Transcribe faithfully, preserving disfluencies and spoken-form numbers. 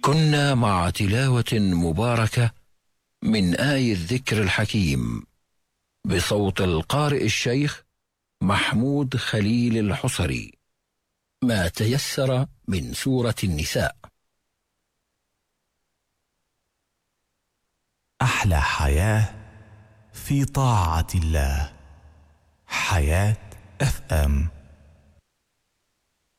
كنا مع تلاوة مباركة من آي الذكر الحكيم بصوت القارئ الشيخ محمود خليل الحصري، ما تيسر من سورة النساء. أحلى حياة في طاعة الله. حياة اف ام.